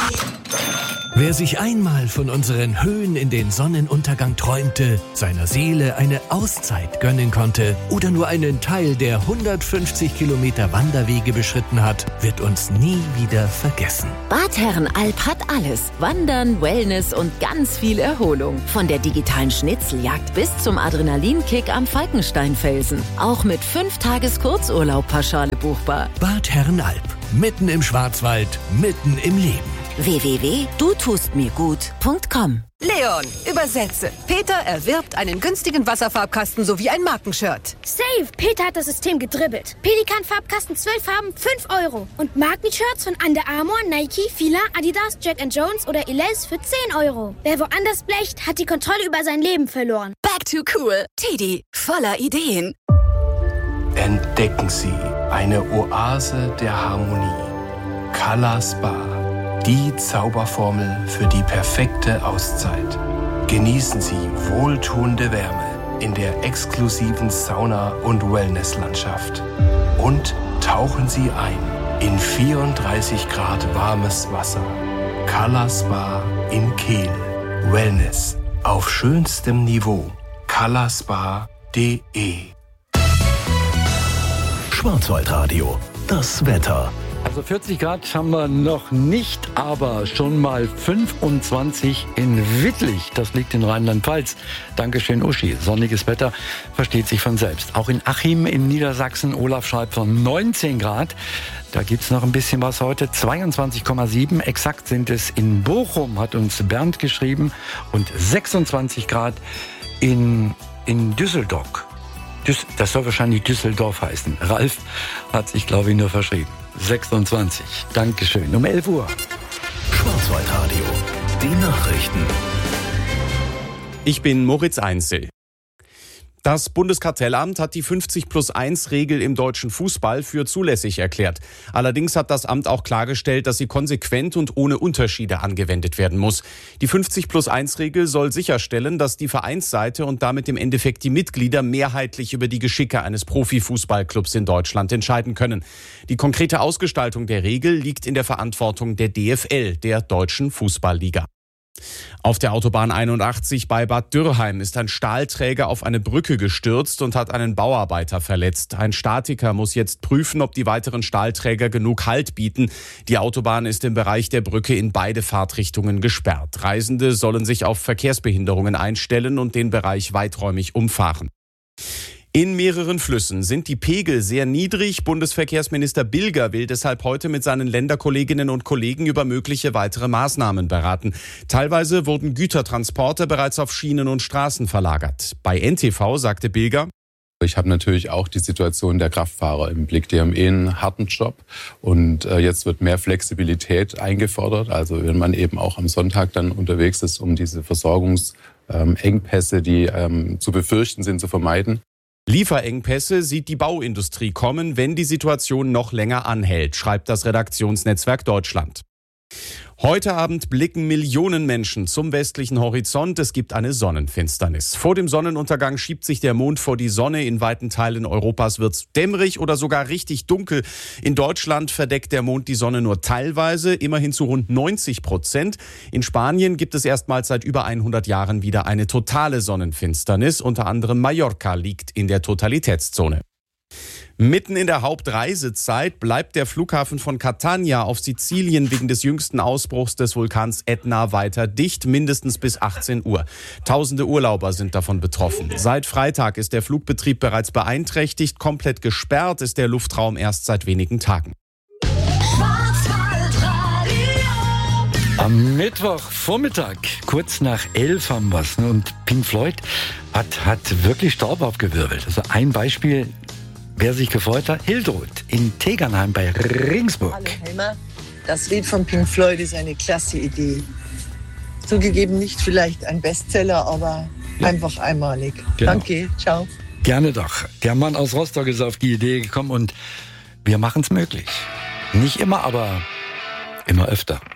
Wer sich einmal von unseren Höhen in den Sonnenuntergang träumte, seiner Seele eine Auszeit gönnen konnte oder nur einen Teil der 150 Kilometer Wanderwege beschritten hat, wird uns nie wieder vergessen. Bad Herrenalb hat alles. Wandern, Wellness und ganz viel Erholung. Von der digitalen Schnitzeljagd bis zum Adrenalinkick am Falkensteinfelsen. Auch mit 5 Tages Kurzurlaub-Pauschale buchbar. Bad Herrenalb. Mitten im Schwarzwald, mitten im Leben. www.dutustmirgut.com. Leon, übersetze. Peter erwirbt einen günstigen Wasserfarbkasten sowie ein Markenshirt. Safe! Peter hat das System gedribbelt. Pelikan-Farbkasten 12 Farben, 5 €. Und Markenshirts von Under Armour, Nike, Fila, Adidas, Jack & Jones oder Elize für 10 €. Wer woanders blecht, hat die Kontrolle über sein Leben verloren. Back to cool. Teddy, voller Ideen. Entdecken Sie eine Oase der Harmonie. Color Spa. Die Zauberformel für die perfekte Auszeit. Genießen Sie wohltuende Wärme in der exklusiven Sauna- und Wellnesslandschaft. Und tauchen Sie ein in 34 Grad warmes Wasser. Color Spa in Kehl. Wellness auf schönstem Niveau. colorspa.de. Schwarzwaldradio. Das Wetter. Also 40 Grad haben wir noch nicht, aber schon mal 25 in Wittlich. Das liegt in Rheinland-Pfalz. Dankeschön, Uschi. Sonniges Wetter versteht sich von selbst. Auch in Achim in Niedersachsen, Olaf schreibt von 19 Grad. Da gibt's noch ein bisschen was heute. 22,7. Exakt sind es in Bochum, hat uns Bernd geschrieben. Und 26 Grad in Düsseldorf. Das soll wahrscheinlich Düsseldorf heißen. Ralf hat sich, glaube ich, nur verschrieben. 26. Dankeschön. Um 11 Uhr. Schwarzwaldradio. Die Nachrichten. Ich bin Moritz Einzel. Das Bundeskartellamt hat die 50+1-Regel im deutschen Fußball für zulässig erklärt. Allerdings hat das Amt auch klargestellt, dass sie konsequent und ohne Unterschiede angewendet werden muss. Die 50+1-Regel soll sicherstellen, dass die Vereinsseite und damit im Endeffekt die Mitglieder mehrheitlich über die Geschicke eines Profifußballclubs in Deutschland entscheiden können. Die konkrete Ausgestaltung der Regel liegt in der Verantwortung der DFL, der Deutschen Fußballliga. Auf der Autobahn 81 bei Bad Dürrheim ist ein Stahlträger auf eine Brücke gestürzt und hat einen Bauarbeiter verletzt. Ein Statiker muss jetzt prüfen, ob die weiteren Stahlträger genug Halt bieten. Die Autobahn ist im Bereich der Brücke in beide Fahrtrichtungen gesperrt. Reisende sollen sich auf Verkehrsbehinderungen einstellen und den Bereich weiträumig umfahren. In mehreren Flüssen sind die Pegel sehr niedrig. Bundesverkehrsminister Bilger will deshalb heute mit seinen Länderkolleginnen und Kollegen über mögliche weitere Maßnahmen beraten. Teilweise wurden Gütertransporte bereits auf Schienen und Straßen verlagert. Bei NTV sagte Bilger: Ich habe natürlich auch die Situation der Kraftfahrer im Blick. Die haben einen harten Job und jetzt wird mehr Flexibilität eingefordert. Also wenn man eben auch am Sonntag dann unterwegs ist, um diese Versorgungsengpässe, die zu befürchten sind, zu vermeiden. Lieferengpässe sieht die Bauindustrie kommen, wenn die Situation noch länger anhält, schreibt das Redaktionsnetzwerk Deutschland. Heute Abend blicken Millionen Menschen zum westlichen Horizont. Es gibt eine Sonnenfinsternis. Vor dem Sonnenuntergang schiebt sich der Mond vor die Sonne. In weiten Teilen Europas wird es dämmerig oder sogar richtig dunkel. In Deutschland verdeckt der Mond die Sonne nur teilweise, immerhin zu rund 90%. In Spanien gibt es erstmals seit über 100 Jahren wieder eine totale Sonnenfinsternis. Unter anderem Mallorca liegt in der Totalitätszone. Mitten in der Hauptreisezeit bleibt der Flughafen von Catania auf Sizilien wegen des jüngsten Ausbruchs des Vulkans Etna weiter dicht, mindestens bis 18 Uhr. Tausende Urlauber sind davon betroffen. Seit Freitag ist der Flugbetrieb bereits beeinträchtigt. Komplett gesperrt ist der Luftraum erst seit wenigen Tagen. Am Mittwochvormittag, kurz nach 11 haben wir es. Und Pink Floyd hat wirklich Staub aufgewirbelt. Also ein Beispiel. Wer sich gefreut hat, Hildrud in Tegernheim bei Regensburg. Hallo Helmer, das Lied von Pink Floyd ist eine klasse Idee. Zugegeben nicht vielleicht ein Bestseller, aber einfach einmalig. Genau. Danke, ciao. Gerne doch. Der Mann aus Rostock ist auf die Idee gekommen und wir machen es möglich. Nicht immer, aber immer öfter.